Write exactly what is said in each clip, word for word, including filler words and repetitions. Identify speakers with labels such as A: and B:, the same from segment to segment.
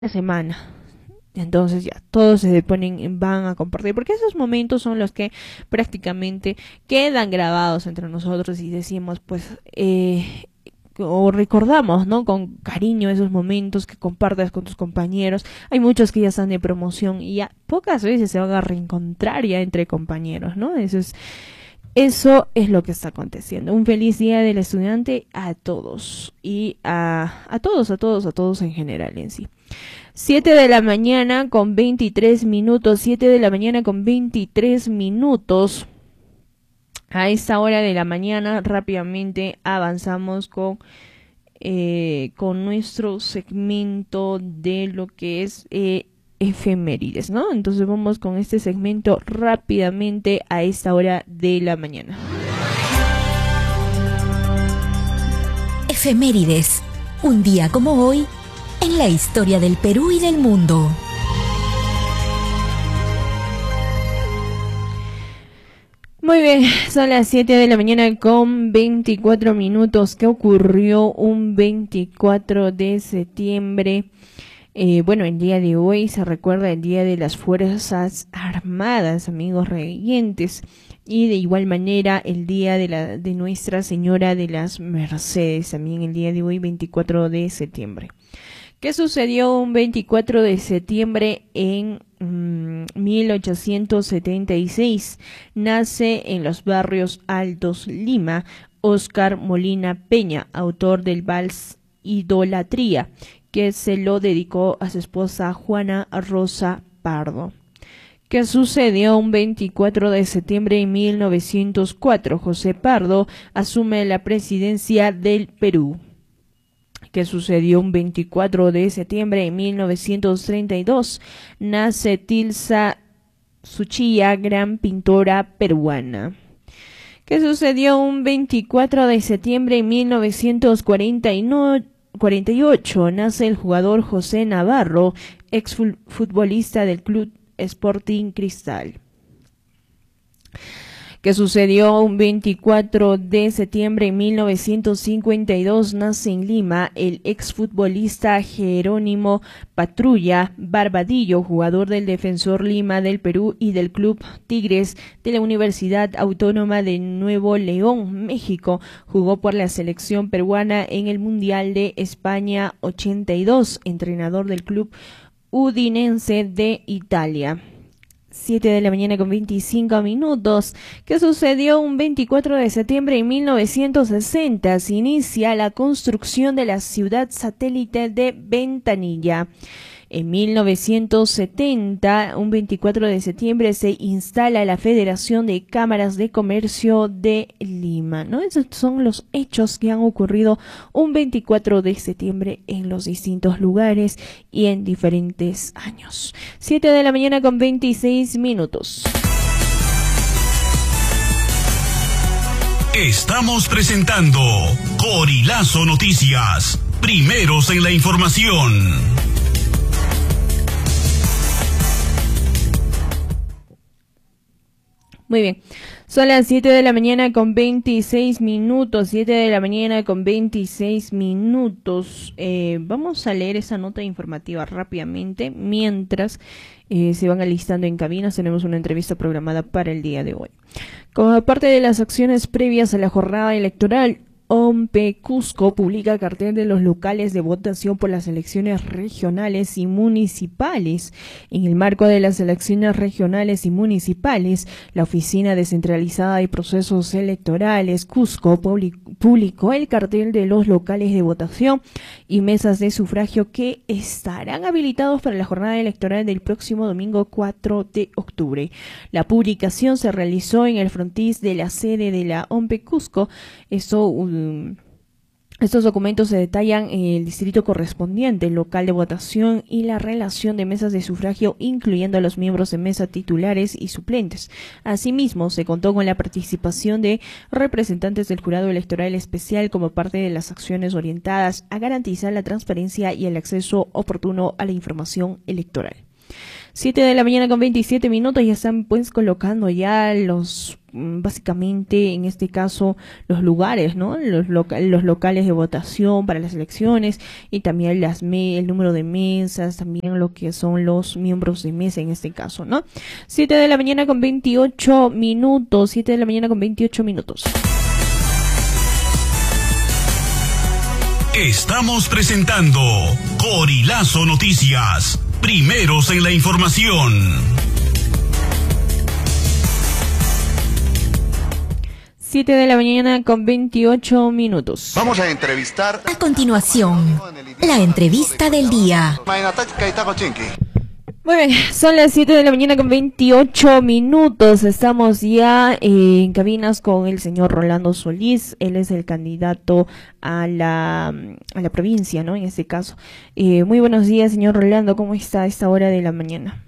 A: semana. Entonces ya todos se ponen, van a compartir, porque esos momentos son los que prácticamente quedan grabados entre nosotros y decimos, pues, eh, o recordamos, ¿no? Con cariño esos momentos que compartas con tus compañeros. Hay muchos que ya están de promoción y ya pocas veces se van a reencontrar ya entre compañeros, ¿no? Eso es, eso es lo que está aconteciendo. Un feliz día del estudiante a todos y a, a todos, a todos, a todos en general en sí. siete de la mañana con veintitrés minutos, siete de la mañana con veintitrés minutos. A esta hora de la mañana rápidamente avanzamos con, eh, con nuestro segmento de lo que es eh, efemérides, ¿no? Entonces vamos con este segmento rápidamente a esta hora de la mañana.
B: Efemérides, un día como hoy en la historia del Perú y del mundo.
A: Muy bien, son las siete de la mañana con veinticuatro minutos. ¿Qué ocurrió un veinticuatro de septiembre? Eh, bueno, el día de hoy se recuerda el Día de las Fuerzas Armadas, amigos reyentes. Y de igual manera el Día de, la, de Nuestra Señora de las Mercedes, también el día de hoy, veinticuatro de septiembre. ¿Qué sucedió un veinticuatro de septiembre en mmm, mil ochocientos setenta y seis? Nace en los barrios Altos, Lima, Óscar Molina Peña, autor del vals Idolatría, que se lo dedicó a su esposa Juana Rosa Pardo. ¿Qué sucedió un veinticuatro de septiembre de mil novecientos cuatro? José Pardo asume la presidencia del Perú. ¿Qué sucedió un veinticuatro de septiembre de mil novecientos treinta y dos? Nace Tilsa Suchilla, gran pintora peruana. ¿Qué sucedió un veinticuatro de septiembre de mil novecientos cuarenta y ocho? Nace el jugador José Navarro, exfutbolista del Club Sporting Cristal. ¿Qué sucedió un veinticuatro de septiembre de mil novecientos cincuenta y dos? Nace en Lima el exfutbolista Jerónimo Patrulla Barbadillo, jugador del Defensor Lima del Perú y del Club Tigres de la Universidad Autónoma de Nuevo León, México. Jugó por la selección peruana en el Mundial de España ochenta y dos, entrenador del Club Udinense de Italia. siete de la mañana con veinticinco minutos. ¿Qué sucedió un veinticuatro de septiembre de mil novecientos sesenta? Se inicia la construcción de la ciudad satélite de Ventanilla. En mil novecientos setenta, un veinticuatro de septiembre, se instala la Federación de Cámaras de Comercio de Lima, ¿no? Esos son los hechos que han ocurrido un veinticuatro de septiembre en los distintos lugares y en diferentes años. siete de la mañana con veintiséis minutos.
C: Estamos presentando Corilazo Noticias, primeros en la información.
A: Muy bien, son las siete de la mañana con veintiséis minutos, siete de la mañana con veintiséis minutos. Eh, vamos a leer esa nota informativa rápidamente mientras eh, se van alistando en cabinas. Tenemos una entrevista programada para el día de hoy. Como parte de las acciones previas a la jornada electoral, OMPE Cusco publica cartel de los locales de votación por las elecciones regionales y municipales. En el marco de las elecciones regionales y municipales, la Oficina Descentralizada de Procesos Electorales Cusco publicó el cartel de los locales de votación y mesas de sufragio que estarán habilitados para la jornada electoral del próximo domingo cuatro de octubre. La publicación se realizó en el frontis de la sede de la OMPE Cusco. Esto un Estos documentos se detallan en el distrito correspondiente, el local de votación y la relación de mesas de sufragio, incluyendo a los miembros de mesa titulares y suplentes. Asimismo, se contó con la participación de representantes del jurado electoral especial como parte de las acciones orientadas a garantizar la transparencia y el acceso oportuno a la información electoral. siete de la mañana con veintisiete minutos, ya están pues colocando ya los básicamente en este caso los lugares, ¿no? Los, loca los locales de votación para las elecciones y también las me el número de mesas, también lo que son los miembros de mesa en este caso, ¿no? siete de la mañana con veintiocho minutos, siete de la mañana con veintiocho minutos.
C: Estamos presentando Corilazo Noticias, primeros en la información.
A: siete de la mañana con veintiocho minutos.
D: Vamos a entrevistar.
B: A continuación, la entrevista del día.
A: Muy bien, son las siete de la mañana con veintiocho minutos. Estamos ya eh, en cabinas con el señor Rolando Solís. Él es el candidato a la, a la provincia, ¿no? En este caso. Eh, muy buenos días, señor Rolando. ¿Cómo está a esta hora de la mañana?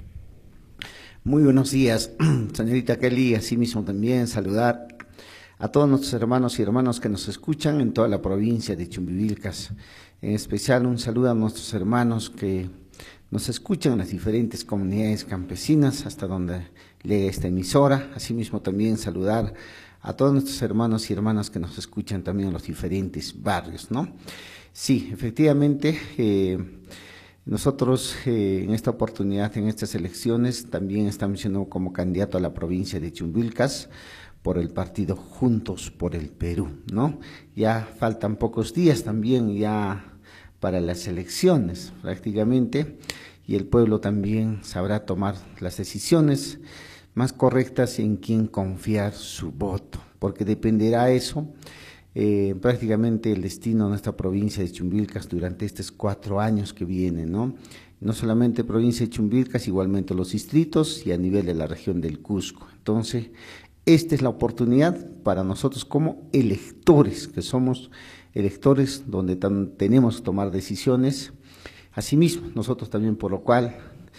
E: Muy buenos días, señorita Kelly. Asimismo también saludar a todos nuestros hermanos y hermanas que nos escuchan en toda la provincia de Chumbivilcas. En especial un saludo a nuestros hermanos que nos escuchan en las diferentes comunidades campesinas hasta donde llega esta emisora. Asimismo también saludar a todos nuestros hermanos y hermanas que nos escuchan también en los diferentes barrios, ¿no? Sí, efectivamente, eh, nosotros eh, en esta oportunidad, en estas elecciones, también estamos siendo como candidato a la provincia de Chumbivilcas por el partido Juntos por el Perú, ¿no? Ya faltan pocos días también ya para las elecciones prácticamente, y el pueblo también sabrá tomar las decisiones más correctas en quién confiar su voto, porque dependerá eso eh, prácticamente el destino de nuestra provincia de Chumbivilcas durante estos cuatro años que vienen, ¿no? No solamente provincia de Chumbivilcas, igualmente los distritos y a nivel de la región del Cusco. Entonces, esta es la oportunidad para nosotros como electores, que somos electores donde tenemos que tomar decisiones. Asimismo, nosotros también, por lo cual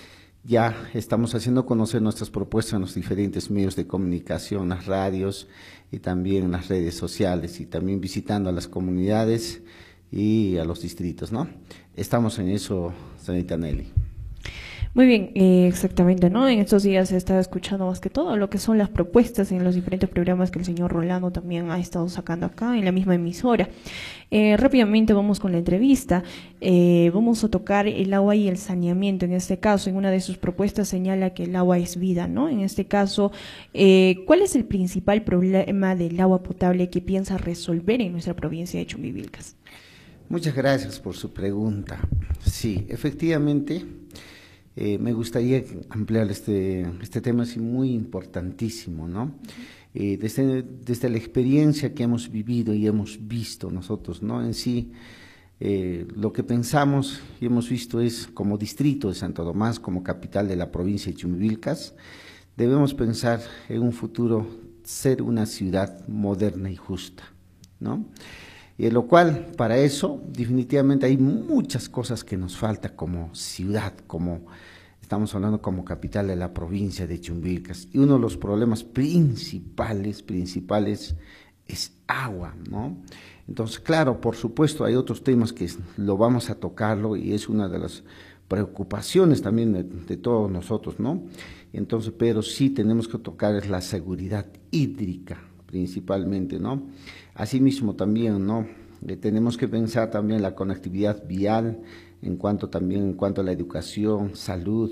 E: ya estamos haciendo conocer nuestras propuestas en los diferentes medios de comunicación, las radios y también en las redes sociales, y también visitando a las comunidades y a los distritos, ¿no? Estamos en eso, señorita Nelly.
A: Muy bien, eh, exactamente, ¿no? En estos días he estado escuchando más que todo lo que son las propuestas en los diferentes programas que el señor Rolando también ha estado sacando acá en la misma emisora. Eh, rápidamente vamos con la entrevista. Eh, vamos a tocar el agua y el saneamiento. En este caso, en una de sus propuestas señala que el agua es vida, ¿no? En este caso, eh, ¿cuál es el principal problema del agua potable que piensa resolver en nuestra provincia de Chumbivilcas?
E: Muchas gracias por su pregunta. Sí, efectivamente, Eh, me gustaría ampliar este, este tema, es muy importantísimo, ¿no? Eh, desde, desde la experiencia que hemos vivido y hemos visto nosotros, ¿no? En sí, eh, lo que pensamos y hemos visto es, como distrito de Santo Tomás, como capital de la provincia de Chumbivilcas, debemos pensar en un futuro ser una ciudad moderna y justa, ¿no? Y en lo cual, para eso, definitivamente hay muchas cosas que nos falta como ciudad, como estamos hablando como capital de la provincia de Chumbivilcas. Y uno de los problemas principales, principales, es agua, ¿no? Entonces, claro, por supuesto, hay otros temas que lo vamos a tocarlo y es una de las preocupaciones también de, de todos nosotros, ¿no? Entonces, pero sí tenemos que tocar es la seguridad hídrica, principalmente, ¿no? Asimismo también, ¿no? Eh, tenemos que pensar también la conectividad vial, en cuanto también, en cuanto a la educación, salud,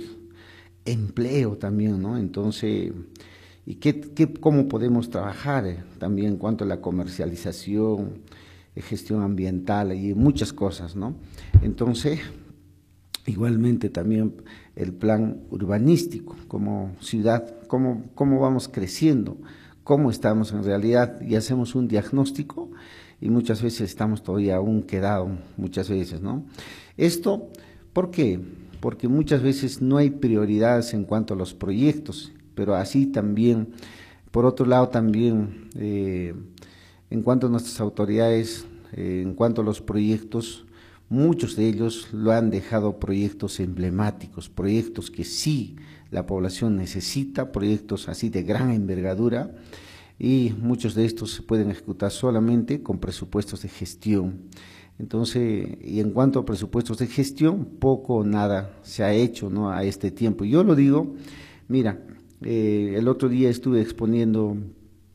E: empleo también, ¿no? Entonces, ¿y qué, qué, cómo podemos trabajar eh, también en cuanto a la comercialización, eh, gestión ambiental y muchas cosas, ¿no? Entonces, igualmente también el plan urbanístico como ciudad, cómo, cómo vamos creciendo, cómo estamos en realidad, y hacemos un diagnóstico y muchas veces estamos todavía aún quedados, muchas veces, ¿no? Esto, ¿por qué? Porque muchas veces no hay prioridades en cuanto a los proyectos, pero así también, por otro lado también, eh, en cuanto a nuestras autoridades, eh, en cuanto a los proyectos, muchos de ellos lo han dejado proyectos emblemáticos, proyectos que sí la población necesita, proyectos así de gran envergadura, y muchos de estos se pueden ejecutar solamente con presupuestos de gestión. Entonces, y en cuanto a presupuestos de gestión, poco o nada se ha hecho, ¿no?, a este tiempo. Yo lo digo, mira, eh, el otro día estuve exponiendo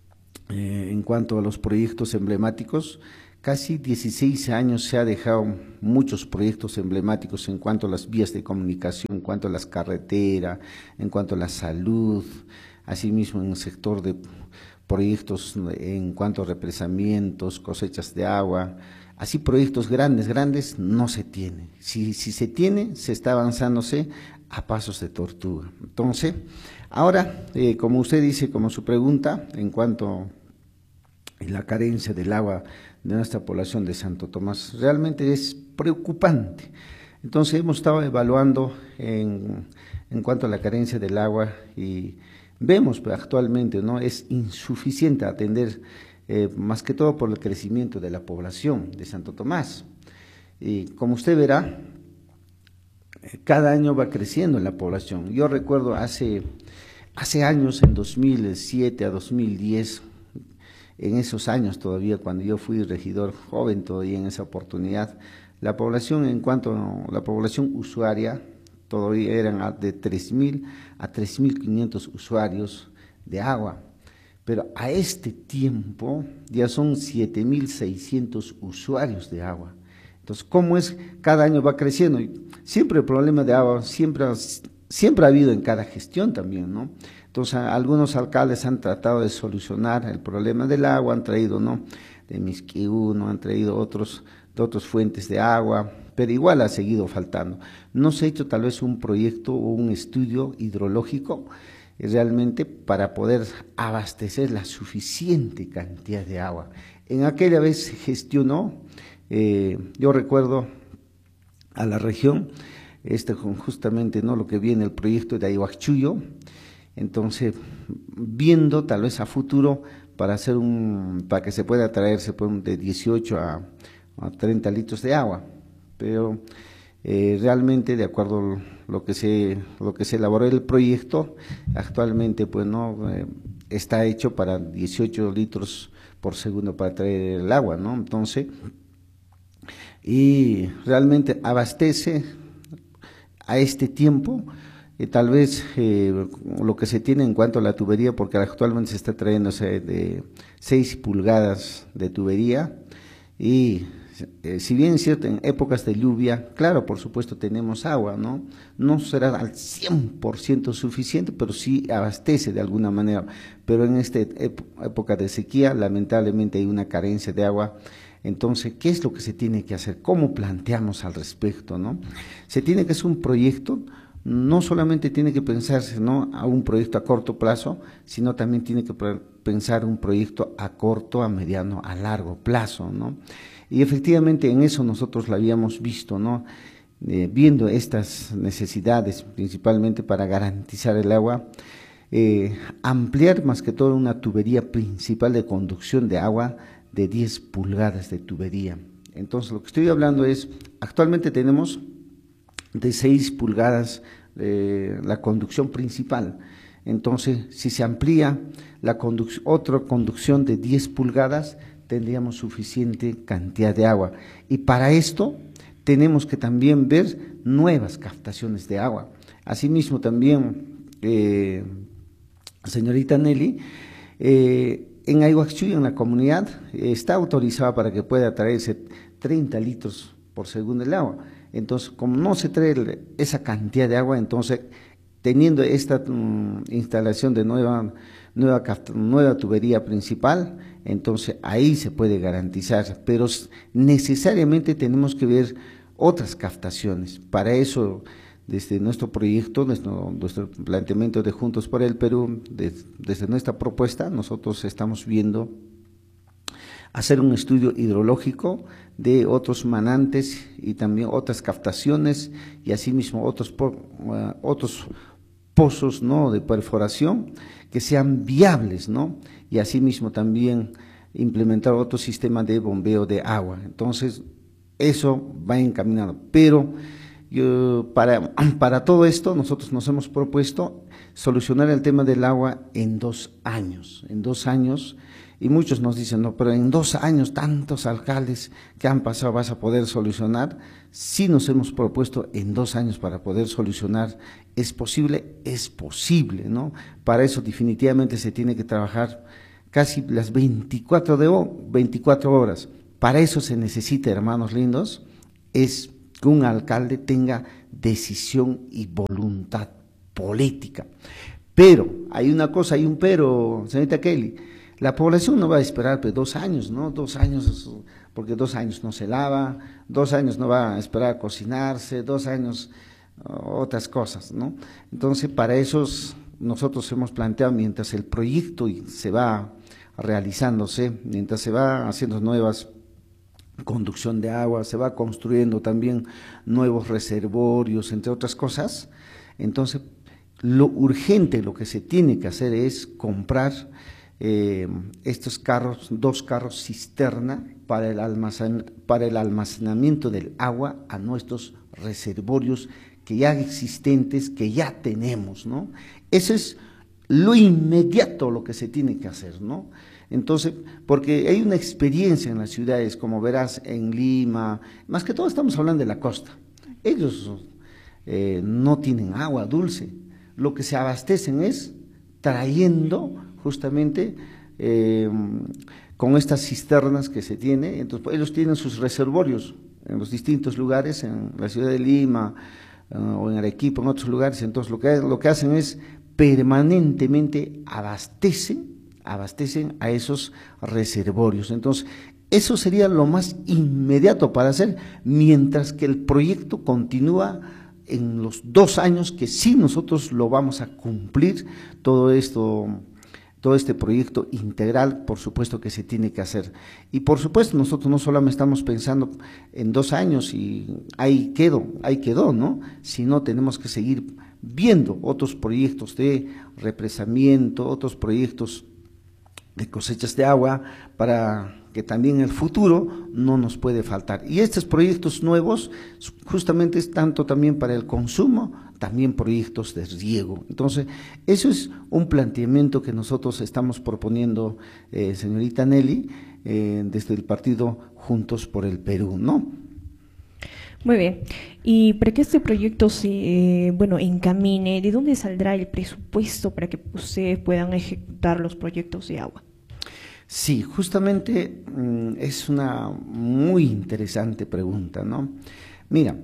E: eh, en cuanto a los proyectos emblemáticos, casi dieciséis años se ha dejado muchos proyectos emblemáticos en cuanto a las vías de comunicación, en cuanto a las carreteras, en cuanto a la salud, asimismo en el sector de proyectos en cuanto a represamientos, cosechas de agua. Así proyectos grandes, grandes no se tiene. Si, si se tiene, se está avanzándose a pasos de tortuga. Entonces, ahora, eh, como usted dice, como su pregunta, en cuanto a la carencia del agua de nuestra población de Santo Tomás, realmente es preocupante. Entonces, hemos estado evaluando en, en cuanto a la carencia del agua y vemos pues, actualmente, ¿no? Es insuficiente atender, eh, más que todo por el crecimiento de la población de Santo Tomás. Y como usted verá, cada año va creciendo la población. Yo recuerdo hace, hace años, en dos mil siete a dos mil diez, en esos años todavía, cuando yo fui regidor joven todavía en esa oportunidad, la población en cuanto a la población usuaria, todavía eran de tres mil a tres mil quinientos usuarios de agua, pero a este tiempo ya son siete mil seiscientos usuarios de agua. Entonces, ¿cómo es? Cada año va creciendo. Siempre el problema de agua, siempre, siempre ha habido en cada gestión también, ¿no? Entonces, algunos alcaldes han tratado de solucionar el problema del agua, han traído, ¿no? De Misquiú, ¿no? Han traído otros, de otras fuentes de agua, pero igual ha seguido faltando. No se ha hecho tal vez un proyecto o un estudio hidrológico eh, realmente para poder abastecer la suficiente cantidad de agua. En aquella vez se gestionó, eh, yo recuerdo a la región, este justamente, ¿no? Lo que viene el proyecto de Ayahuaschuyo. Entonces, viendo tal vez a futuro para hacer un, para que se pueda traerse de dieciocho a, a treinta litros de agua, pero eh, realmente de acuerdo a lo que se, lo que se elaboró el proyecto, actualmente pues no eh, está hecho para dieciocho litros por segundo para traer el agua, ¿no? Entonces, y realmente abastece a este tiempo. Eh, tal vez eh, lo que se tiene en cuanto a la tubería, porque actualmente se está trayendo de seis pulgadas de tubería y eh, si bien es cierto en épocas de lluvia, claro, por supuesto tenemos agua, ¿no? No será al cien por ciento suficiente, pero sí abastece de alguna manera, pero en esta época de sequía lamentablemente hay una carencia de agua. Entonces, ¿qué es lo que se tiene que hacer? ¿Cómo planteamos al respecto, no? Se tiene que hacer un proyecto. No solamente tiene que pensarse, ¿no? A un proyecto a corto plazo, sino también tiene que pensar un proyecto a corto, a mediano, a largo plazo, ¿no? Y efectivamente en eso nosotros lo habíamos visto, ¿no? Eh, viendo estas necesidades, principalmente para garantizar el agua, eh, ampliar más que todo una tubería principal de conducción de agua de diez pulgadas de tubería. Entonces, lo que estoy hablando es, actualmente tenemos de seis pulgadas eh, la conducción principal. Entonces, si se amplía la conduc- otra conducción de diez pulgadas, tendríamos suficiente cantidad de agua. Y para esto tenemos que también ver nuevas captaciones de agua. Asimismo también, eh, señorita Nelly, eh, en Ayahuaschuyo, en la comunidad, eh, está autorizada para que pueda traerse treinta litros por segundo el agua. Entonces, como no se trae esa cantidad de agua, entonces, teniendo esta um, instalación de nueva, nueva, nueva tubería principal, entonces ahí se puede garantizar, pero necesariamente tenemos que ver otras captaciones. Para eso, desde nuestro proyecto, nuestro, nuestro planteamiento de Juntos por el Perú, de, desde nuestra propuesta, nosotros estamos viendo hacer un estudio hidrológico de otros manantes y también otras captaciones y asimismo otros, po, uh, otros pozos, ¿no? De perforación que sean viables, ¿no? Y asimismo también implementar otro sistema de bombeo de agua. Entonces, eso va encaminado. Pero yo, para, para todo esto, nosotros nos hemos propuesto solucionar el tema del agua en dos años. En dos años. Y muchos nos dicen, no, pero en dos años, tantos alcaldes que han pasado, ¿vas a poder solucionar? Sí nos hemos propuesto en dos años para poder solucionar. ¿Es posible? Es posible, ¿no? Para eso definitivamente se tiene que trabajar casi las veinticuatro, de, veinticuatro horas. Para eso se necesita, hermanos lindos, es que un alcalde tenga decisión y voluntad política. Pero, hay una cosa, hay un pero, señorita Kelly, la población no va a esperar pues, dos años, ¿no? Dos años, porque dos años no se lava, dos años no va a esperar a cocinarse, dos años otras cosas, ¿no? Entonces, para esos nosotros hemos planteado, mientras el proyecto se va realizándose, mientras se va haciendo nuevas conducción de agua, se va construyendo también nuevos reservorios, entre otras cosas, entonces lo urgente, lo que se tiene que hacer es comprar eh, estos carros, dos carros cisterna para el, almacen, para el almacenamiento del agua a nuestros reservorios que ya existentes, que ya tenemos, ¿no? Eso es lo inmediato lo que se tiene que hacer, ¿no? Entonces, porque hay una experiencia en las ciudades, como verás en Lima, más que todo estamos hablando de la costa, ellos eh, no tienen agua dulce, lo que se abastecen es trayendo justamente eh, con estas cisternas que se tiene, entonces ellos tienen sus reservorios en los distintos lugares, en la ciudad de Lima uh, o en Arequipa, en otros lugares, entonces lo que, lo que hacen es permanentemente abastecen abastecen a esos reservorios. Entonces, eso sería lo más inmediato para hacer, mientras que el proyecto continúa en los dos años que sí nosotros lo vamos a cumplir, todo esto, todo este proyecto integral, por supuesto que se tiene que hacer. Y por supuesto, nosotros no solamente estamos pensando en dos años y ahí quedó, ahí quedó, ¿no? Sino tenemos que seguir viendo otros proyectos de represamiento, otros proyectos de cosechas de agua, para que también en el futuro no nos puede faltar. Y estos proyectos nuevos justamente es tanto también para el consumo, también proyectos de riego. Entonces, eso es un planteamiento que nosotros estamos proponiendo, eh, señorita Nelly, eh, desde el partido Juntos por el Perú, ¿no?
A: Muy bien. Y para que este proyecto se, eh, bueno, encamine, ¿de dónde saldrá el presupuesto para que ustedes puedan ejecutar los proyectos de agua?
E: Sí, justamente mmm, es una muy interesante pregunta, ¿no? Mira,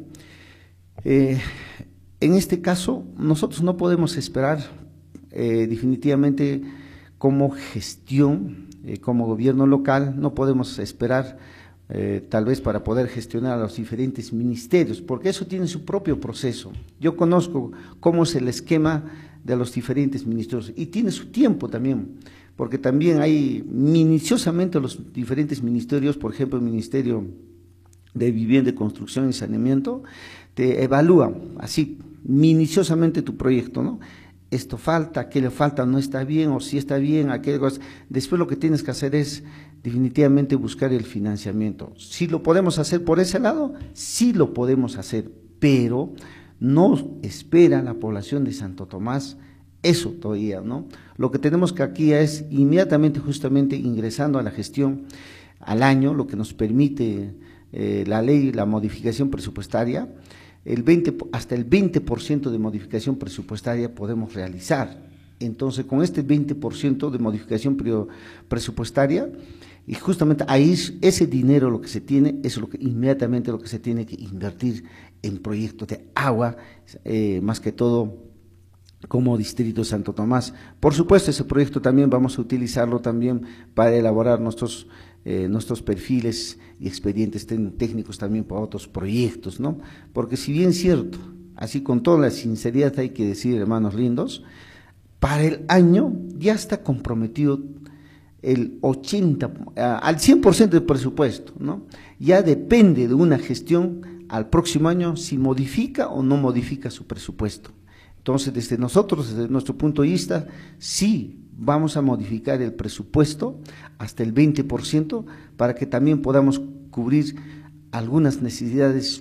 E: eh, en este caso nosotros no podemos esperar eh, definitivamente como gestión, eh, como gobierno local, no podemos esperar Eh, tal vez para poder gestionar a los diferentes ministerios, porque eso tiene su propio proceso. Yo conozco cómo es el esquema de los diferentes ministerios y tiene su tiempo también, porque también hay minuciosamente los diferentes ministerios, por ejemplo, el Ministerio de Vivienda, Construcción y Saneamiento, te evalúa así minuciosamente tu proyecto, ¿no? Esto falta, aquello falta, no está bien, o si está bien, aquello. Después lo que tienes que hacer es definitivamente buscar el financiamiento. Si lo podemos hacer por ese lado, sí lo podemos hacer, pero no espera la población de Santo Tomás eso todavía, ¿no? Lo que tenemos que aquí es inmediatamente justamente ingresando a la gestión al año, lo que nos permite eh, la ley, la modificación presupuestaria, el veinte, hasta el veinte por ciento de modificación presupuestaria podemos realizar. Entonces, con este veinte por ciento de modificación presupuestaria, y justamente ahí ese dinero lo que se tiene, es lo que inmediatamente lo que se tiene que invertir en proyectos de agua, eh, más que todo como Distrito Santo Tomás. Por supuesto, ese proyecto también vamos a utilizarlo también para elaborar nuestros Eh, nuestros perfiles y expedientes técnicos también para otros proyectos, ¿no? Porque si bien es cierto, así con toda la sinceridad hay que decir, hermanos lindos, para el año ya está comprometido el ochenta, al cien por ciento del presupuesto, ¿no? Ya depende de una gestión al próximo año si modifica o no modifica su presupuesto. Entonces, desde nosotros, desde nuestro punto de vista, sí vamos a modificar el presupuesto hasta el veinte por ciento para que también podamos cubrir algunas necesidades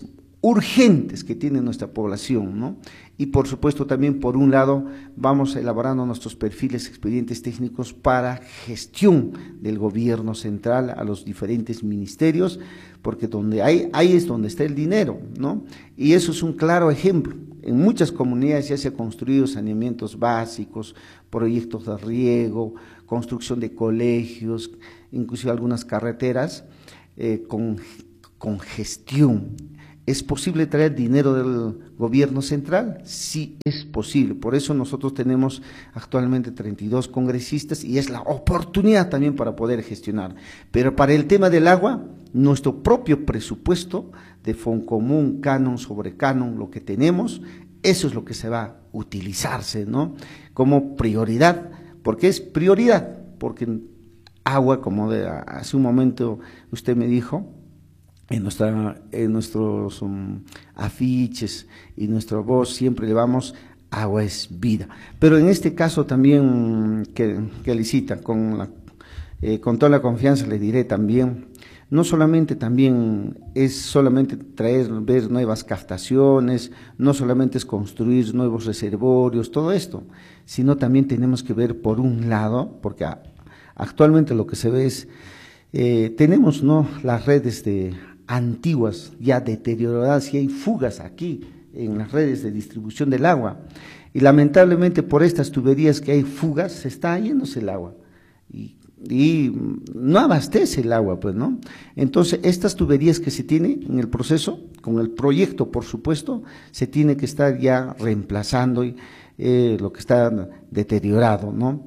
E: urgentes que tiene nuestra población, ¿no? Y por supuesto también, por un lado, vamos elaborando nuestros perfiles, expedientes técnicos para gestión del gobierno central a los diferentes ministerios, porque donde hay, ahí es donde está el dinero, ¿no? Y eso es un claro ejemplo. En muchas comunidades ya se han construido saneamientos básicos, proyectos de riego, construcción de colegios, inclusive algunas carreteras, eh, con, con gestión. ¿Es posible traer dinero del gobierno central? Sí, es posible. Por eso nosotros tenemos actualmente treinta y dos congresistas y es la oportunidad también para poder gestionar. Pero para el tema del agua, nuestro propio presupuesto de Foncomún, canon sobre canon, lo que tenemos, eso es lo que se va a utilizarse, ¿no? Como prioridad, porque es prioridad, porque agua, como de, hace un momento usted me dijo, en, nuestra, en nuestros um, afiches y nuestra voz siempre llevamos agua es vida. Pero en este caso también, que, que licita, con, la, eh, con toda la confianza le diré también, no solamente también es solamente traer, ver nuevas captaciones, no solamente es construir nuevos reservorios, todo esto, sino también tenemos que ver por un lado, porque a, actualmente lo que se ve es, eh, tenemos no las redes de antiguas, ya deterioradas, y hay fugas aquí en las redes de distribución del agua, y lamentablemente por estas tuberías que hay fugas, se está yéndose el agua, y, y no abastece el agua, pues, ¿no? Entonces, estas tuberías que se tienen en el proceso, con el proyecto, por supuesto, se tiene que estar ya reemplazando eh, lo que está deteriorado, ¿no?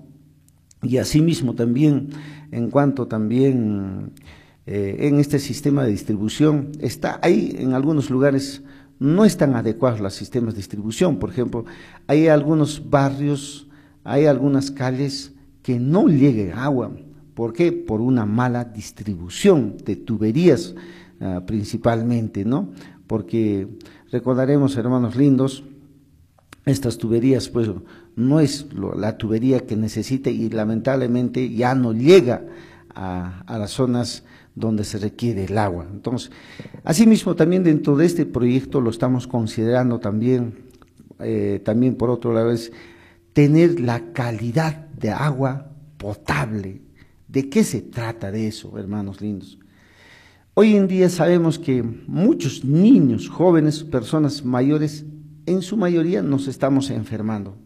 E: Y asimismo también, en cuanto también eh, en este sistema de distribución, está ahí en algunos lugares no están adecuados los sistemas de distribución. Por ejemplo, hay algunos barrios, hay algunas calles que no llega agua. ¿Por qué? Por una mala distribución de tuberías uh, principalmente, ¿no? Porque recordaremos, hermanos lindos, estas tuberías, pues, no es lo, la tubería que necesita y lamentablemente ya no llega a, a las zonas donde se requiere el agua. Entonces, asimismo también dentro de este proyecto lo estamos considerando también, eh, también por otro lado es tener la calidad de agua potable. ¿De qué se trata de eso, hermanos lindos? Hoy en día sabemos que muchos niños, jóvenes, personas mayores, en su mayoría nos estamos enfermando.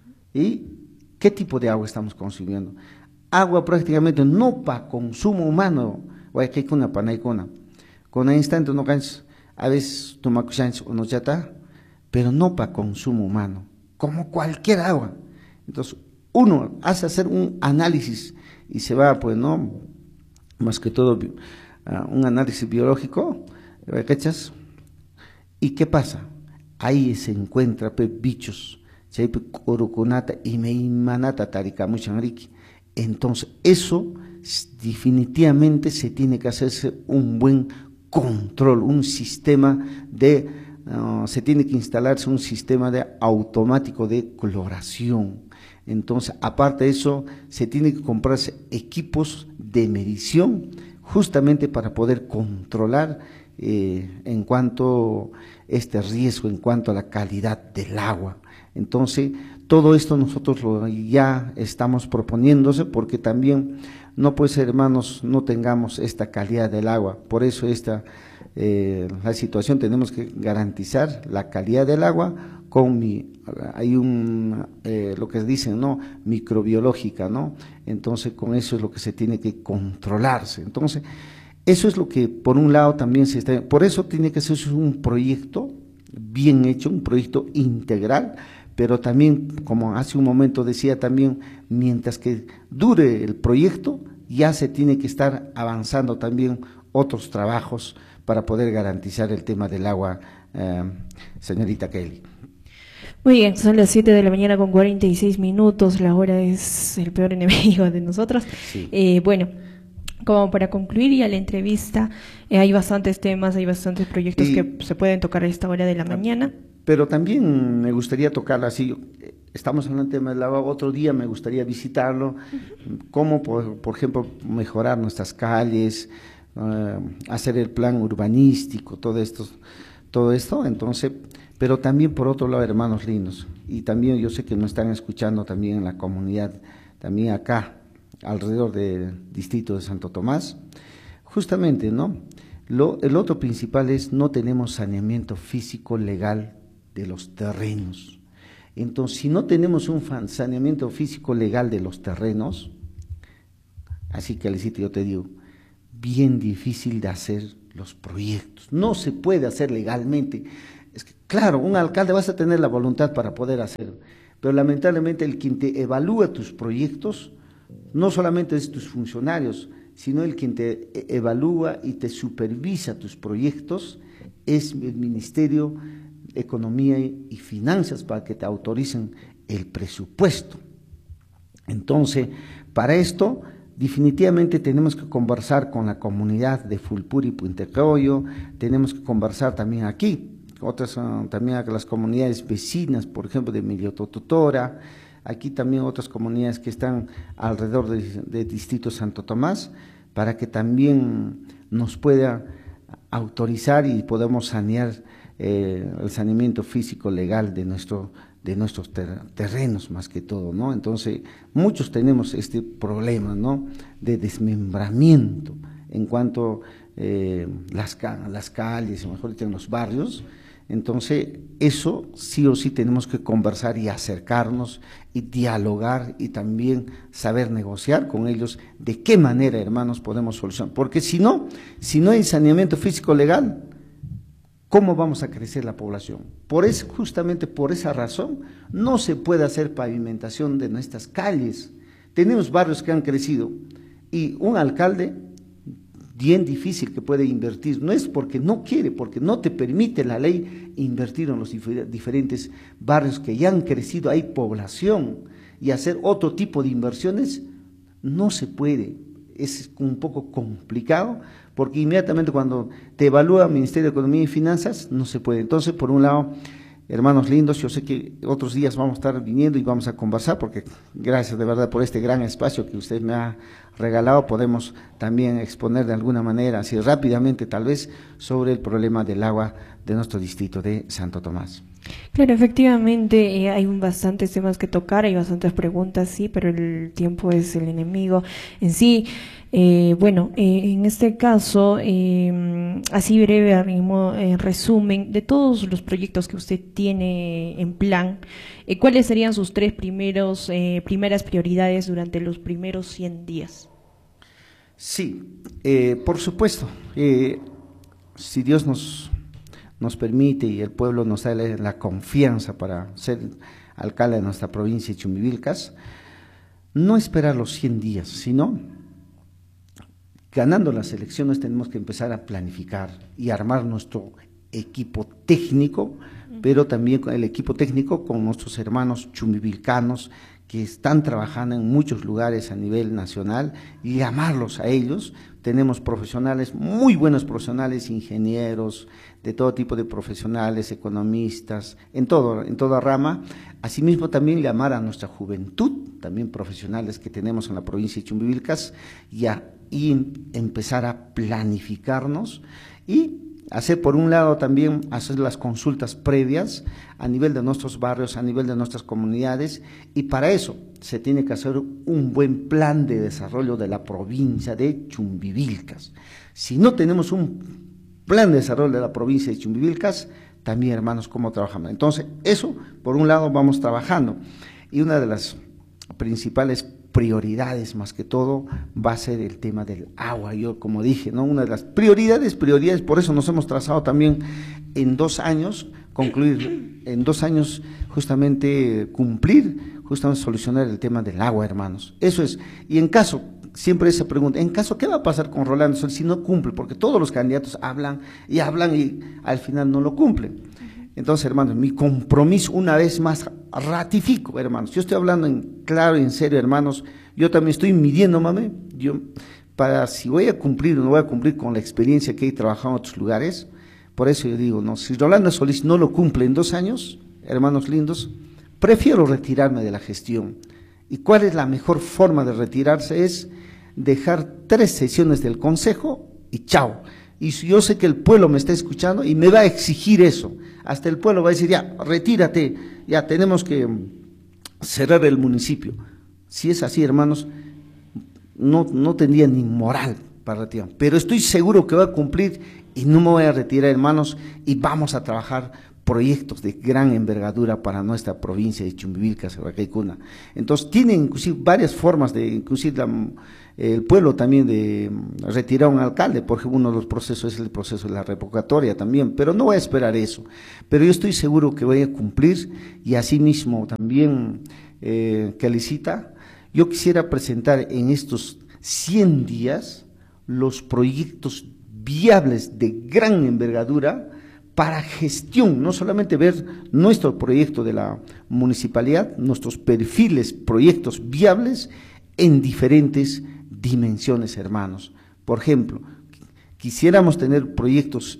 E: ¿Y qué tipo de agua estamos consumiendo? Agua prácticamente no para consumo humano, o hay que una panaicona. Con el instante no cansas, a veces tomacuchans o no chata, pero no para consumo humano, como cualquier agua. Entonces, uno hace hacer un análisis y se va, pues, no, más que todo, uh, un análisis biológico, ¿cachas? ¿Y qué pasa? Ahí se encuentra, pues, bichos, y meimanata tarikamuchanriki. Entonces, eso definitivamente se tiene que hacerse un buen control, un sistema de, uh, se tiene que instalarse un sistema de automático de cloración. Entonces, aparte de eso, se tiene que comprarse equipos de medición justamente para poder controlar eh, en cuanto a este riesgo, en cuanto a la calidad del agua. Entonces, todo esto nosotros lo ya estamos proponiéndose, porque también no puede ser, hermanos, no tengamos esta calidad del agua. Por eso esta eh, la situación, tenemos que garantizar la calidad del agua con mi, hay un, eh, lo que dicen, ¿no?, microbiológica, ¿no? Entonces, con eso es lo que se tiene que controlarse. Entonces, eso es lo que por un lado también se está, por eso tiene que ser un proyecto bien hecho, un proyecto integral, pero también, como hace un momento decía también, mientras que dure el proyecto, ya se tiene que estar avanzando también otros trabajos para poder garantizar el tema del agua, eh, señorita Kelly.
A: Muy bien, son las siete de la mañana con cuarenta y seis minutos, la hora es el peor enemigo de nosotros. Sí. Eh, bueno, como para concluir ya la entrevista, eh, hay bastantes temas, hay bastantes proyectos y, que se pueden tocar a esta hora de la mañana.
E: Pero también me gustaría tocarla así, estamos hablando del tema del agua, otro día me gustaría visitarlo, uh-huh. Cómo, por, por ejemplo, mejorar nuestras calles, uh, hacer el plan urbanístico, todo esto, todo esto, entonces, pero también por otro lado, hermanos lindos, y también yo sé que nos están escuchando también en la comunidad, también acá, alrededor del distrito de Santo Tomás, justamente, ¿no? Lo, el otro principal es no tenemos saneamiento físico legal de los terrenos. Entonces, si no tenemos un saneamiento físico legal de los terrenos, así que Alicita, yo te digo, bien difícil de hacer los proyectos, no se puede hacer legalmente. Es que, claro, un alcalde vas a tener la voluntad para poder hacerlo, pero lamentablemente el quien te evalúa tus proyectos, no solamente es tus funcionarios, sino el quien te evalúa y te supervisa tus proyectos, es el Ministerio de Economía y Finanzas para que te autoricen el presupuesto. Entonces, para esto, definitivamente tenemos que conversar con la comunidad de Fulpuri y Puentecoyo, tenemos que conversar también aquí, otras uh, también las comunidades vecinas, por ejemplo, de Miliotototora, aquí también otras comunidades que están alrededor del de distrito Santo Tomás, para que también nos pueda autorizar y podamos sanear eh, el saneamiento físico legal de nuestro de nuestros ter terrenos más que todo, ¿no? Entonces, muchos tenemos este problema, ¿no?, de desmembramiento en cuanto eh, las, ca las calles, mejor dicho, en los barrios. Entonces, eso sí o sí tenemos que conversar y acercarnos y dialogar y también saber negociar con ellos de qué manera, hermanos, podemos solucionar. Porque si no, si no hay saneamiento físico legal, ¿cómo vamos a crecer la población? Por eso, justamente por esa razón, no se puede hacer pavimentación de nuestras calles. Tenemos barrios que han crecido y un alcalde bien difícil que puede invertir, no es porque no quiere, porque no te permite la ley invertir en los difer diferentes barrios que ya han crecido, hay población, y hacer otro tipo de inversiones no se puede, es un poco complicado, porque inmediatamente cuando te evalúa el Ministerio de Economía y Finanzas, no se puede. Entonces, por un lado, hermanos lindos, yo sé que otros días vamos a estar viniendo y vamos a conversar, porque gracias de verdad por este gran espacio que usted me ha regalado, podemos también exponer de alguna manera, así rápidamente tal vez, sobre el problema del agua de nuestro distrito de Santo Tomás.
A: Claro, efectivamente, eh, hay un bastantes temas que tocar, hay bastantes preguntas, sí, pero el tiempo es el enemigo en sí. Eh, bueno, eh, en este caso, eh, así breve, en resumen, de todos los proyectos que usted tiene en plan, eh, ¿cuáles serían sus tres primeros eh, primeras prioridades durante los primeros cien días?
E: Sí, eh, por supuesto, eh, si Dios nos... nos permite y el pueblo nos da la, la confianza para ser alcalde de nuestra provincia de Chumbivilcas, no esperar los cien días, sino ganando las elecciones tenemos que empezar a planificar y armar nuestro equipo técnico, pero también con el equipo técnico con nuestros hermanos chumbivilcanos que están trabajando en muchos lugares a nivel nacional y llamarlos a ellos. Tenemos profesionales, muy buenos profesionales, ingenieros, de todo tipo de profesionales, economistas, en todo, en toda rama. Asimismo también llamar a nuestra juventud, también profesionales que tenemos en la provincia de Chumbivilcas, y, a, y empezar a planificarnos y hacer, por un lado, también hacer las consultas previas a nivel de nuestros barrios, a nivel de nuestras comunidades, y para eso se tiene que hacer un buen plan de desarrollo de la provincia de Chumbivilcas. Si no tenemos un plan de desarrollo de la provincia de Chumbivilcas, también, hermanos, ¿cómo trabajamos? Entonces, eso, por un lado, vamos trabajando, y una de las principales prioridades, más que todo, va a ser el tema del agua. Yo, como dije, ¿no?, una de las prioridades, prioridades, por eso nos hemos trazado también en dos años, concluir, en dos años justamente cumplir, justamente solucionar el tema del agua, hermanos. Eso es, y en caso, siempre esa pregunta, en caso, ¿qué va a pasar con Rolando Sol si no cumple? Porque todos los candidatos hablan y hablan y al final no lo cumplen. Entonces, hermanos, mi compromiso una vez más ratifico, hermanos. Yo estoy hablando en claro y en serio, hermanos. Yo también estoy midiendo, mame, yo, para si voy a cumplir o no voy a cumplir con la experiencia que he trabajado en otros lugares. Por eso yo digo, no, si Rolando Solís no lo cumple en dos años, hermanos lindos, prefiero retirarme de la gestión. ¿Y cuál es la mejor forma de retirarse? Es dejar tres sesiones del consejo y chao. Y yo sé que el pueblo me está escuchando y me va a exigir eso. Hasta el pueblo va a decir, ya, retírate, ya tenemos que cerrar el municipio. Si es así, hermanos, no, no tendría ni moral para retirar. Pero estoy seguro que va a cumplir y no me voy a retirar, hermanos, y vamos a trabajar proyectos de gran envergadura para nuestra provincia de Chumbivilcas, Racaicuna. Entonces, tiene inclusive varias formas de, inclusive la, el pueblo también de retirar a un alcalde, por ejemplo, uno de los procesos es el proceso de la revocatoria también, pero no voy a esperar eso. Pero yo estoy seguro que voy a cumplir y asimismo también, eh, Calicita, yo quisiera presentar en estos cien días los proyectos viables de gran envergadura para gestión, no solamente ver nuestro proyecto de la municipalidad, nuestros perfiles, proyectos viables en diferentes dimensiones, hermanos. Por ejemplo, quisiéramos tener proyectos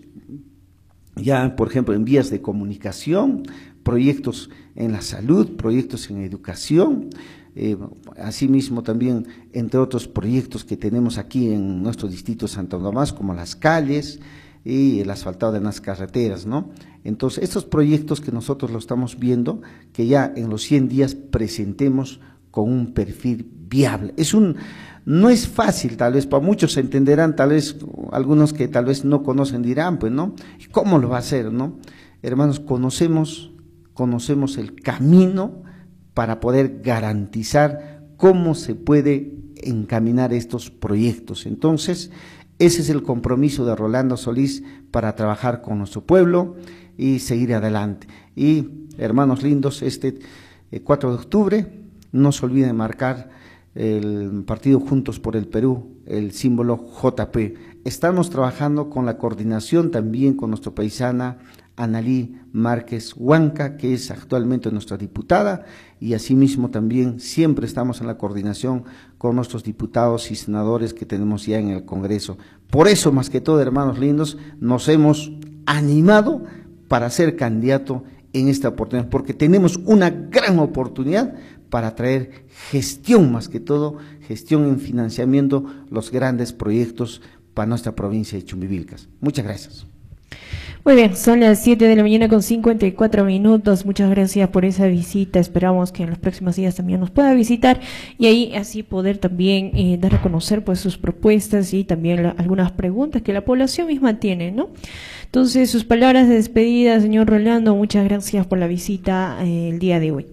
E: ya, por ejemplo, en vías de comunicación, proyectos en la salud, proyectos en educación, eh, asimismo también, entre otros proyectos que tenemos aquí en nuestro distrito de Santo Tomás, como las calles, y el asfaltado de las carreteras, ¿no? Entonces, estos proyectos que nosotros lo estamos viendo, que ya en los cien días presentemos con un perfil viable. Es un, no es fácil, tal vez, para muchos se entenderán, tal vez, algunos que tal vez no conocen dirán, pues, ¿no? ¿Cómo lo va a hacer, no? Hermanos, conocemos, conocemos el camino para poder garantizar cómo se puede encaminar estos proyectos. Entonces, ese es el compromiso de Rolando Solís para trabajar con nuestro pueblo y seguir adelante. Y, hermanos lindos, este eh, cuatro de octubre, no se olviden marcar el partido Juntos por el Perú, el símbolo J P. Estamos trabajando con la coordinación también con nuestra paisana Analí Márquez Huanca, que es actualmente nuestra diputada, y asimismo también siempre estamos en la coordinación con nuestros diputados y senadores que tenemos ya en el Congreso. Por eso, más que todo, hermanos lindos, nos hemos animado para ser candidato en esta oportunidad, porque tenemos una gran oportunidad para traer gestión, más que todo, gestión en financiamiento, los grandes proyectos para nuestra provincia de Chumbivilcas. Muchas gracias.
A: Muy bien, son las siete de la mañana con cincuenta y cuatro minutos. Muchas gracias por esa visita. Esperamos que en los próximos días también nos pueda visitar y ahí así poder también eh, dar a conocer pues sus propuestas y también la, algunas preguntas que la población misma tiene, ¿no? Entonces, sus palabras de despedida, señor Rolando, muchas gracias por la visita eh, el día de hoy.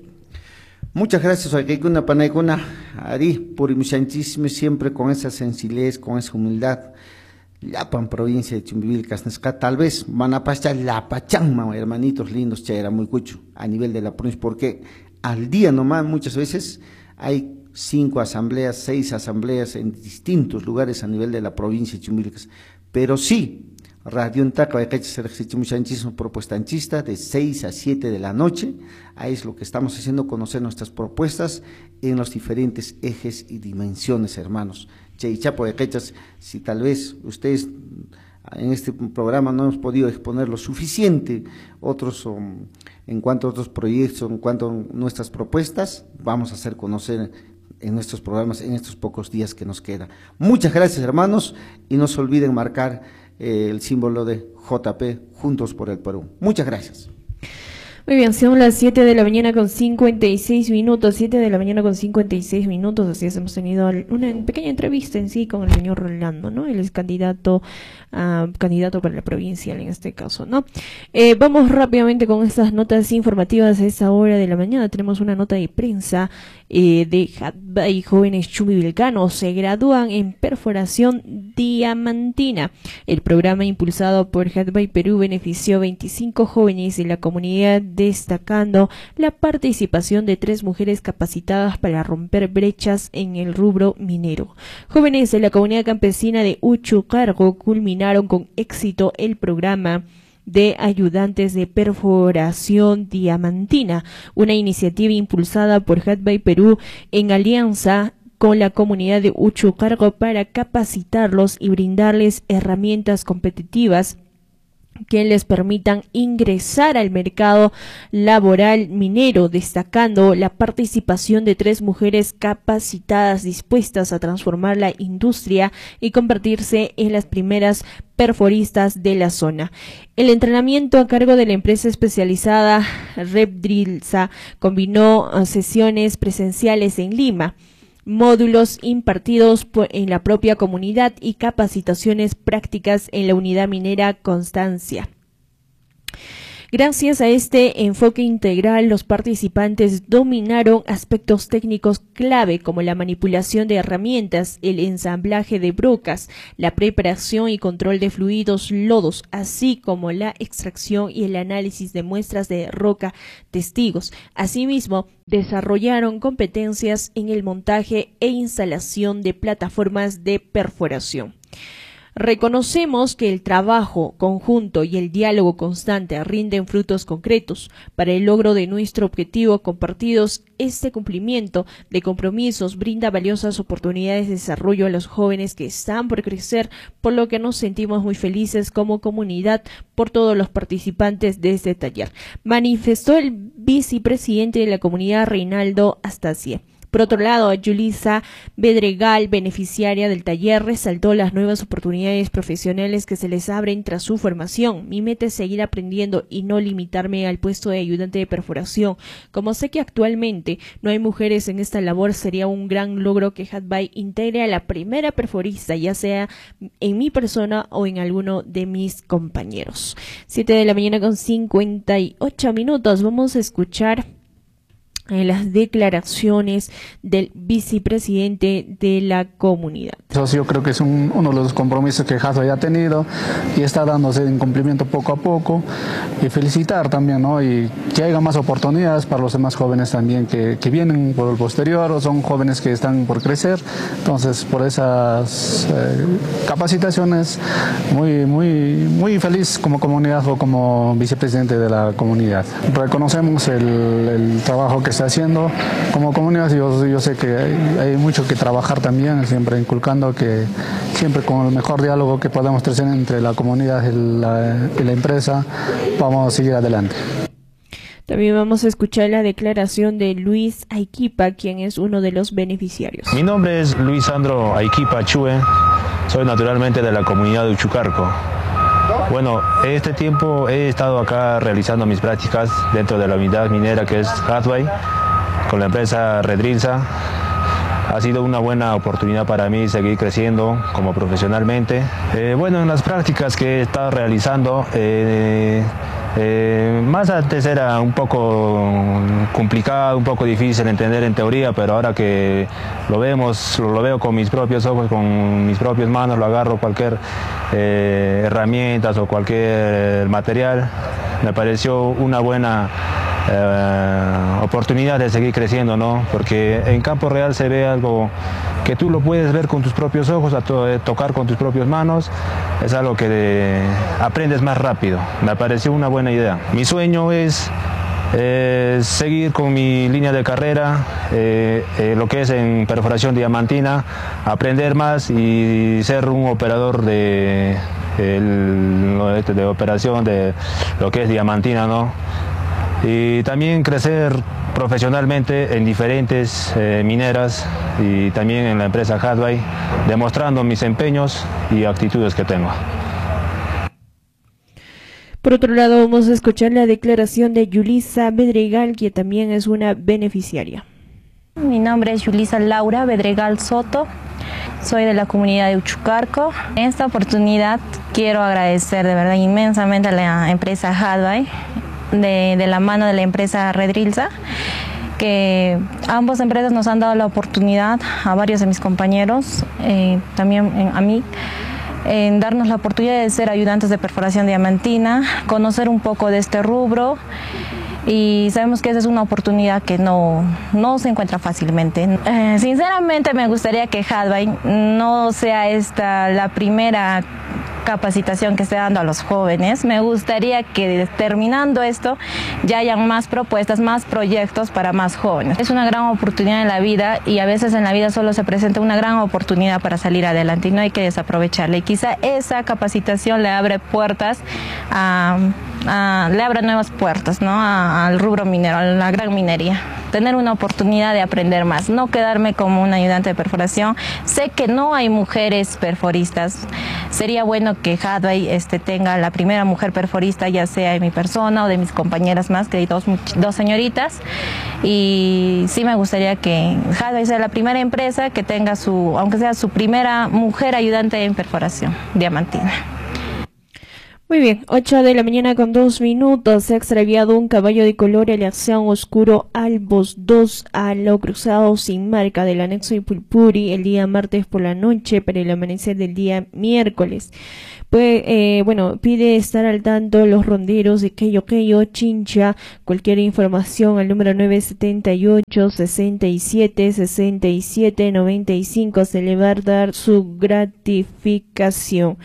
E: Muchas gracias, Oaquicuna, Panaicuna, Ari, por muchísimo siempre con esa sencillez, con esa humildad. Lapan, provincia de Chumbivilcas, tal vez Manapascha, Lapachanma, hermanitos lindos, ya era muy cucho a nivel de la provincia, porque al día nomás muchas veces hay cinco asambleas, seis asambleas en distintos lugares a nivel de la provincia de Chumbivilcas, pero sí, Radio Antaca, muchísimo propuesta anchista de seis a siete de la noche, ahí es lo que estamos haciendo, conocer nuestras propuestas en los diferentes ejes y dimensiones, hermanos. Chapo de Quechas, si tal vez ustedes en este programa no hemos podido exponer lo suficiente, otros um, en cuanto a otros proyectos, en cuanto a nuestras propuestas, vamos a hacer conocer en nuestros programas en estos pocos días que nos queda. Muchas gracias, hermanos, y no se olviden marcar eh, el símbolo de J P, Juntos por el Perú. Muchas gracias.
A: Muy bien, son las siete de la mañana con cincuenta y seis minutos, siete de la mañana con cincuenta y seis minutos, así es, hemos tenido una pequeña entrevista en sí con el señor Rolando, ¿no? Él es candidato, uh, candidato para la provincial en este caso, ¿no? Eh, vamos rápidamente con estas notas informativas a esta hora de la mañana. Tenemos una nota de prensa eh, de Hatbay, jóvenes chumbivilcanos se gradúan en perforación diamantina. El programa impulsado por Hatbay Perú benefició veinticinco jóvenes de la comunidad, destacando la participación de tres mujeres capacitadas para romper brechas en el rubro minero. Jóvenes de la comunidad campesina de Uchucargo culminaron con éxito el programa de ayudantes de perforación diamantina, una iniciativa impulsada por Hatbay Perú en alianza con la comunidad de Uchucargo para capacitarlos y brindarles herramientas competitivas que les permitan ingresar al mercado laboral minero, destacando la participación de tres mujeres capacitadas dispuestas a transformar la industria y convertirse en las primeras perforistas de la zona. El entrenamiento a cargo de la empresa especializada Redrilsa combinó sesiones presenciales en Lima, módulos impartidos en la propia comunidad y capacitaciones prácticas en la unidad minera Constancia. Gracias a este enfoque integral, los participantes dominaron aspectos técnicos clave como la manipulación de herramientas, el ensamblaje de brocas, la preparación y control de fluidos, lodos, así como la extracción y el análisis de muestras de roca testigos. Asimismo, desarrollaron competencias en el montaje e instalación de plataformas de perforación. Reconocemos que el trabajo conjunto y el diálogo constante rinden frutos concretos. Para el logro de nuestro objetivo compartidos, este cumplimiento de compromisos brinda valiosas oportunidades de desarrollo a los jóvenes que están por crecer, por lo que nos sentimos muy felices como comunidad por todos los participantes de este taller, manifestó el vicepresidente de la comunidad, Reinaldo Astacia. Por otro lado, Yulisa Bedregal, beneficiaria del taller, resaltó las nuevas oportunidades profesionales que se les abren tras su formación. Mi meta es seguir aprendiendo y no limitarme al puesto de ayudante de perforación. Como sé que actualmente no hay mujeres en esta labor, sería un gran logro que Hatbay integre a la primera perforista, ya sea en mi persona o en alguno de mis compañeros. Siete de la mañana con cincuenta y ocho minutos. Vamos a escuchar en las declaraciones del vicepresidente de la comunidad.
D: Eso yo creo que es un, uno de los compromisos que Hatbay ha tenido y está dándose en cumplimiento poco a poco, y felicitar también, ¿no? Y que haya más oportunidades para los demás jóvenes también que, que vienen por el posterior, o son jóvenes que están por crecer. Entonces, por esas eh, capacitaciones, muy, muy, muy feliz como comunidad o como vicepresidente de la comunidad. Reconocemos el, el trabajo que está haciendo como comunidad. Yo, yo sé que hay, hay mucho que trabajar también, siempre inculcando que siempre con el mejor diálogo que podamos tener entre la comunidad y la, y la empresa, vamos a seguir adelante.
A: También vamos a escuchar la declaración de Luis Aiquipa, quien es uno de los beneficiarios.
F: Mi nombre es Luis Sandro Aiquipa Chue, soy naturalmente de la comunidad de Uchucarco. Bueno, este tiempo he estado acá realizando mis prácticas dentro de la unidad minera que es Hatbay, con la empresa Redrilsa. Ha sido una buena oportunidad para mí seguir creciendo como profesionalmente. Eh, bueno, en las prácticas que he estado realizando, eh, eh, más antes era un poco complicado, un poco difícil entender en teoría, pero ahora que lo vemos, lo, lo veo con mis propios ojos, con mis propias manos, lo agarro cualquier eh, herramientas o cualquier material, me pareció una buena Eh, oportunidad de seguir creciendo, ¿no? Porque en campo real se ve algo que tú lo puedes ver con tus propios ojos, a to tocar con tus propias manos, es algo que de, aprendes más rápido. Me pareció una buena idea. Mi sueño es eh, seguir con mi línea de carrera, eh, eh, lo que es en perforación diamantina, aprender más y ser un operador de, el, de operación de lo que es diamantina, ¿no? Y también crecer profesionalmente en diferentes eh, mineras y también en la empresa Hatbay, demostrando mis empeños y actitudes que tengo.
A: Por otro lado, vamos a escuchar la declaración de Yulisa Bedregal, que también es una beneficiaria.
G: Mi nombre es Yulisa Laura Bedregal Soto, soy de la comunidad de Uchucarco. En esta oportunidad quiero agradecer de verdad inmensamente a la empresa Hatbay, De, de la mano de la empresa Redrilsa, que ambas empresas nos han dado la oportunidad, a varios de mis compañeros, eh, también eh, a mí, en darnos la oportunidad de ser ayudantes de perforación diamantina, conocer un poco de este rubro, y sabemos que esa es una oportunidad que no, no se encuentra fácilmente. Eh, sinceramente me gustaría que Hatbay no sea esta la primera capacitación que esté dando a los jóvenes. Me gustaría que terminando esto ya hayan más propuestas, más proyectos para más jóvenes. Es una gran oportunidad en la vida y a veces en la vida solo se presenta una gran oportunidad para salir adelante y no hay que desaprovecharla. Y quizá esa capacitación le abre puertas, a, a, le abre nuevas puertas, ¿no? a, al rubro minero, a la gran minería. Tener una oportunidad de aprender más, no quedarme como un ayudante de perforación. Sé que no hay mujeres perforistas. Sería bueno que Hadway este, tenga la primera mujer perforista, ya sea de mi persona o de mis compañeras más, que hay dos, dos señoritas. Y sí me gustaría que Hadway sea la primera empresa que tenga su, aunque sea su primera mujer ayudante en perforación diamantina.
A: Muy bien, ocho de la mañana con dos minutos. Se ha extraviado un caballo de color aleación oscuro Albos dos a lo cruzado sin marca del anexo Ipulpuri el día martes por la noche para el amanecer del día miércoles. Pues, eh, bueno, pide estar al tanto los ronderos de Queyo Queyo, Chincha. Cualquier información al número nueve setenta y ocho, sesenta y siete, sesenta y siete, noventa y cinco. Se le va a dar su gratificación.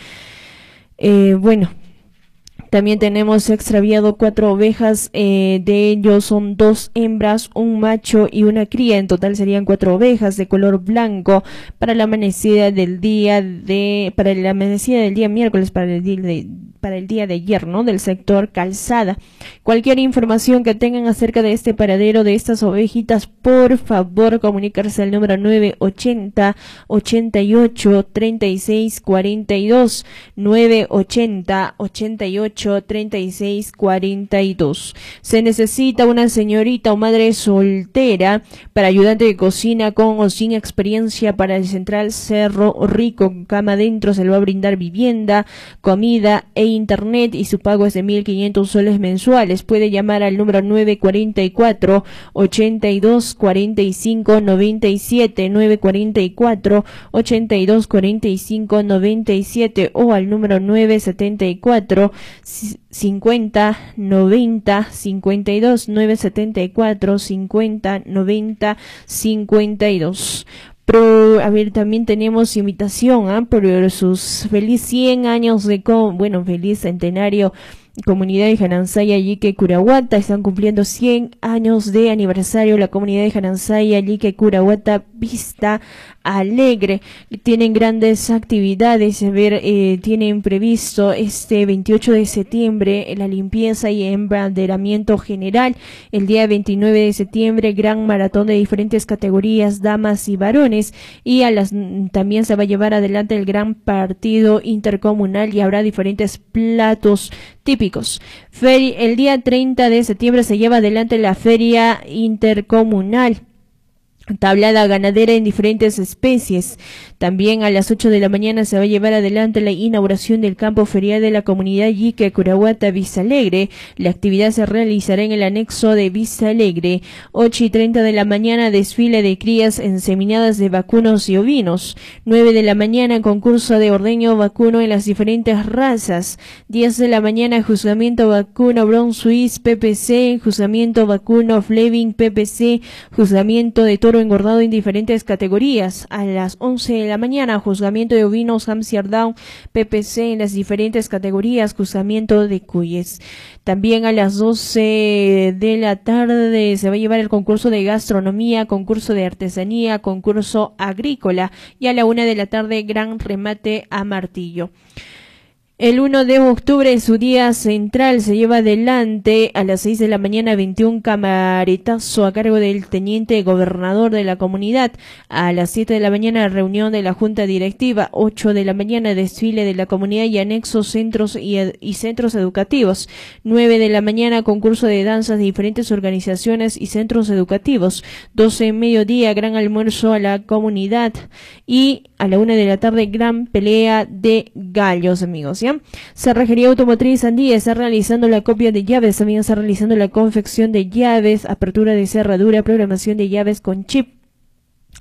A: Eh, bueno. También tenemos extraviado cuatro ovejas, eh, de ellos son dos hembras, un macho y una cría. En total serían cuatro ovejas de color blanco para la amanecida del día de, para la amanecida del día miércoles, para el día de, para el día de ayer, ¿no? Del sector Calzada. Cualquier información que tengan acerca de este paradero de estas ovejitas, por favor comunicarse al número nueve ochenta, ochenta y ocho, treinta y seis, cuarenta y dos, nueve ochenta, ochenta y ocho, treinta y seis, cuarenta y dos. Se necesita una señorita o madre soltera para ayudante de cocina con o sin experiencia para el Central Cerro Rico. Cama adentro, se le va a brindar vivienda, comida e internet y su pago es de mil quinientos soles mensuales. Puede llamar al número nueve cuarenta y cuatro, ochenta y dos, cuarenta y cinco, noventa y siete, nueve cuarenta y cuatro, ochenta y dos, cuarenta y cinco, noventa y siete o al número nueve setenta y cuatro, cincuenta, noventa, cincuenta y dos, nueve setenta y cuatro, cincuenta, noventa, cincuenta y dos. Pro, a ver, también tenemos invitación ¿eh? por sus feliz cien años de, con, bueno, feliz centenario. Comunidad de Janansaya, Yique, Curahuata, están cumpliendo cien años de aniversario. La comunidad de Janansaya, Yique, Curahuata, Vista Alegre. Tienen grandes actividades. A ver, eh, tienen previsto este veintiocho de septiembre la limpieza y embanderamiento general. El día veintinueve de septiembre, gran maratón de diferentes categorías, damas y varones. Y a las también se va a llevar adelante el gran partido intercomunal y habrá diferentes platos típicos. El día treinta de septiembre se lleva adelante la feria intercomunal. Tablada ganadera en diferentes especies. También a las ocho de la mañana se va a llevar adelante la inauguración del campo ferial de la comunidad Yique, Curahuata, Vista Alegre. La actividad se realizará en el anexo de Vista Alegre. ocho y treinta de la mañana, desfile de crías enseminadas de vacunos y ovinos. nueve de la mañana, concurso de ordeño vacuno en las diferentes razas. diez de la mañana, juzgamiento vacuno Brown Swiss P P C, juzgamiento vacuno Fleming P P C, juzgamiento de toro engordado en diferentes categorías. A las once de la mañana, juzgamiento de ovinos Hampshire Down P P C en las diferentes categorías, juzgamiento de cuyes. También a las doce de la tarde se va a llevar el concurso de gastronomía, concurso de artesanía, concurso agrícola y a la una de la tarde gran remate a martillo. El uno de octubre, su día central, se lleva adelante a las seis de la mañana veintiún camaretazo a cargo del teniente gobernador de la comunidad. A las siete de la mañana, reunión de la junta directiva. ocho de la mañana, desfile de la comunidad y anexos, centros y, y centros educativos. nueve de la mañana, concurso de danzas de diferentes organizaciones y centros educativos. doce en mediodía, gran almuerzo a la comunidad. Y a la una de la tarde, gran pelea de gallos, amigos, ¿ya? Cerrajería Automotriz Andía está realizando la copia de llaves, también está realizando la confección de llaves, apertura de cerradura, programación de llaves con chip.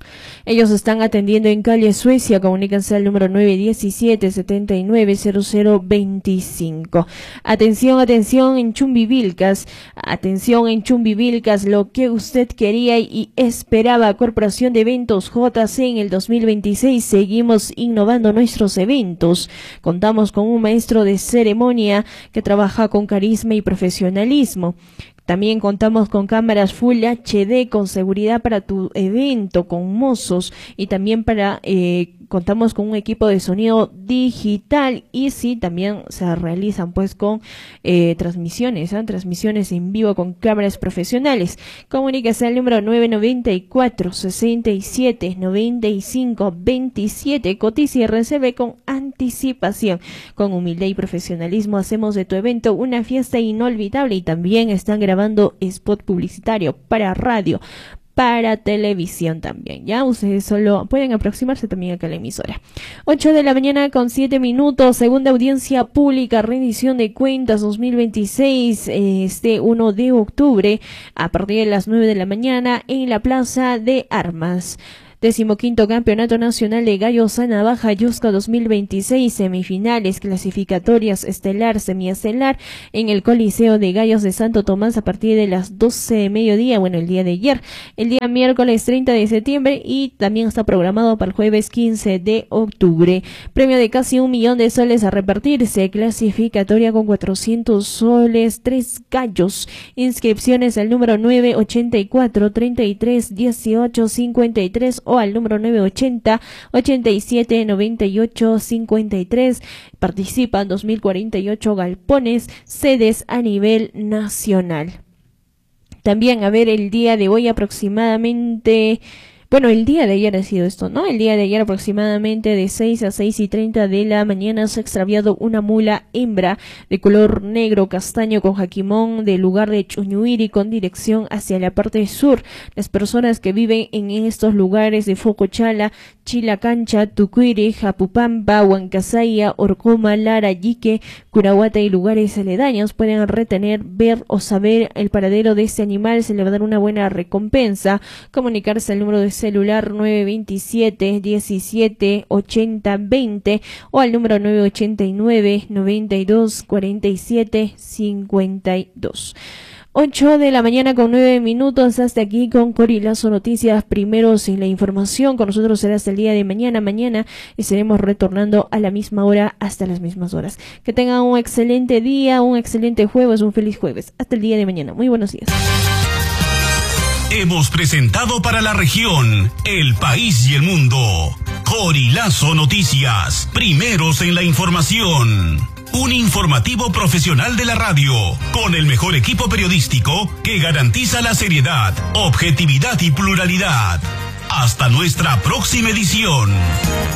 A: Ellos están atendiendo en calle Suecia. Comuníquense al número nueve diecisiete, setenta y nueve, cero cero veinticinco. Atención, atención en Chumbivilcas. Atención en Chumbivilcas, lo que usted quería y esperaba. Corporación de Eventos J C en el dos mil veintiséis. Seguimos innovando nuestros eventos. Contamos con un maestro de ceremonia que trabaja con carisma y profesionalismo. También contamos con cámaras Full H D con seguridad para tu evento, con mozos, y también para eh, contamos con un equipo de sonido digital, y sí, también se realizan pues con eh, transmisiones, ¿eh? transmisiones en vivo con cámaras profesionales. Comuníquese al número nueve nueve cuatro, sesenta y siete, noventa y cinco, veintisiete. Cotiza y recibe con anticipación. Con humildad y profesionalismo hacemos de tu evento una fiesta inolvidable, y también están grabando spot publicitario para radio, para televisión también. Ya ustedes solo pueden aproximarse también acá a la emisora. ocho de la mañana con siete minutos. Segunda audiencia pública, rendición de cuentas dos mil veintiséis, este uno de octubre, a partir de las nueve de la mañana en la Plaza de Armas. Decimoquinto Campeonato Nacional de Gallos a Navaja Yusca dos mil veintiséis, semifinales clasificatorias estelar, semiestelar en el Coliseo de Gallos de Santo Tomás a partir de las doce de mediodía, bueno, el día de ayer, el día miércoles treinta de septiembre, y también está programado para el jueves quince de octubre. Premio de casi un millón de soles a repartirse, clasificatoria con cuatrocientos soles, tres gallos. Inscripciones al número nueve ochenta y cuatro, treinta y tres, dieciocho, cincuenta y tres o al número nueve ochenta, ochenta y siete, noventa y ocho, cincuenta y tres. Participan dos mil cuarenta y ocho galpones, sedes a nivel nacional. También, a ver, el día de hoy aproximadamente... Bueno, el día de ayer ha sido esto, ¿no? El día de ayer aproximadamente de seis a seis y treinta de la mañana se ha extraviado una mula hembra de color negro castaño con jaquimón del lugar de Chuñuiri con dirección hacia la parte sur. Las personas que viven en estos lugares de Focochala, Chilacancha, Tucuiri, Japupampa, Huancasaya, Orcoma, Lara, Yique, Curahuata y lugares aledaños pueden retener, ver o saber el paradero de este animal. Se le va a dar una buena recompensa. Comunicarse al número de celular nueve veintisiete, diecisiete, ochenta, veinte o al número nueve ochenta y nueve, noventa y dos, cuarenta y siete, cincuenta y dos. ocho de la mañana con nueve minutos. Hasta aquí con Corilazo Noticias, primeros en la información. Con nosotros será hasta el día de mañana. Mañana estaremos retornando a la misma hora, hasta las mismas horas. Que tengan un excelente día, un excelente jueves, un feliz jueves. Hasta el día de mañana. Muy buenos días.
C: Hemos presentado para la región, el país y el mundo, Corilazo Noticias, primeros en la información. Un informativo profesional de la radio, con el mejor equipo periodístico que garantiza la seriedad, objetividad y pluralidad. Hasta nuestra próxima edición.